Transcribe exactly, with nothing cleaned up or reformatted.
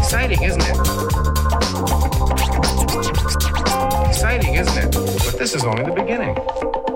Exciting, isn't it? Exciting, isn't it? But this is only the beginning.